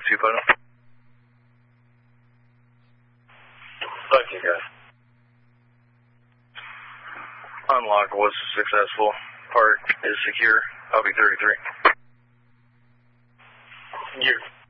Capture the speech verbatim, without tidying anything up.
two, put him. Thank you, guys. Unlock was successful. Park is secure. I'll be thirty-three. You.